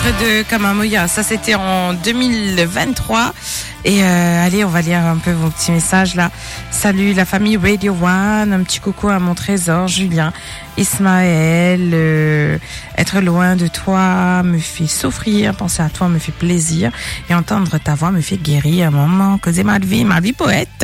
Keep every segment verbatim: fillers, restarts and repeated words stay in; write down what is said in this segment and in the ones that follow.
titre de Kamamoya. Ça, c'était en deux mille vingt-trois. Et euh, allez, on va lire un peu vos petits messages là. Salut la famille Radio One, un petit coucou à mon trésor Julien, Ismaël. Euh, être loin de toi me fait souffrir, penser à toi me fait plaisir et entendre ta voix me fait guérir. Maman, causer ma vie, ma vie poète.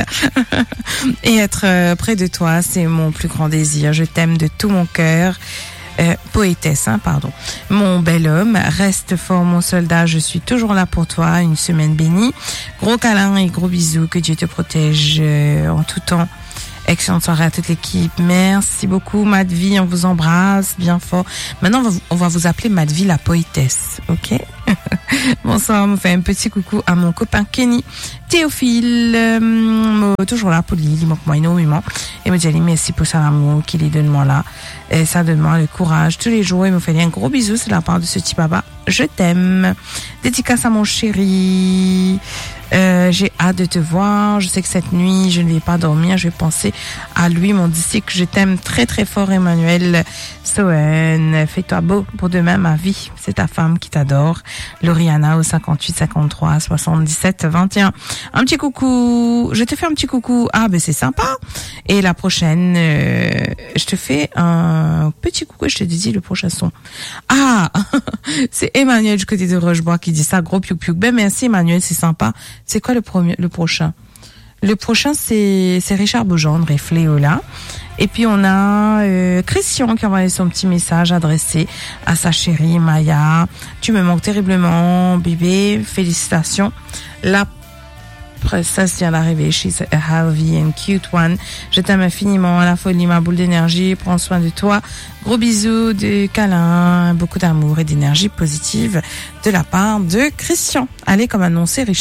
Et être euh, près de toi, c'est mon plus grand désir. Je t'aime de tout mon cœur. Euh, poétesse, hein, pardon. Mon bel homme, reste fort mon soldat, je suis toujours là pour toi, une semaine bénie. Gros câlin et gros bisous, que Dieu te protège euh, en tout temps. Excellente soirée à toute l'équipe. Merci beaucoup, Madvi, on vous embrasse bien fort. Maintenant, on va, on va vous appeler Madvi la poétesse, ok? Bonsoir, on me fait un petit coucou à mon copain Kenny. Théophile, euh, toujours là pour lui, il manque moi énormément. Et me dit merci pour son amour qu'il est donne-moi là. Et ça donne-moi le courage tous les jours. Il me fait un gros bisou, c'est la part de ce petit papa. Je t'aime. Dédicace à mon chéri. Euh, j'ai hâte de te voir. Je sais que cette nuit, je ne vais pas dormir. Je vais penser à lui, mon disciple. Je t'aime très très fort, Emmanuel Sohen. Fais-toi beau pour demain, ma vie. C'est ta femme qui t'adore. Lauriana au cinquante-huit cinquante-trois soixante-dix-sept vingt et un. Un petit coucou. Je te fais un petit coucou. Ah, ben c'est sympa. Et la prochaine, euh, je te fais un petit coucou et je te dis le prochain son. Ah, c'est Emmanuel du côté de Rochebois qui dit ça. Gros piou piou. Ben merci Emmanuel, c'est sympa. C'est quoi le premier, le prochain? Le prochain, c'est, c'est Richard Beaugendre et Fléola. Et puis, on a, euh, Christian qui a envoyé son petit message adressé à sa chérie Maya. Tu me manques terriblement, bébé. Félicitations. La princesse vient d'arriver. She's a healthy and cute one. Je t'aime infiniment. À la folie, ma boule d'énergie. Prends soin de toi. Gros bisous, de câlins, beaucoup d'amour et d'énergie positive de la part de Christian. Allez, comme annoncé, Richard.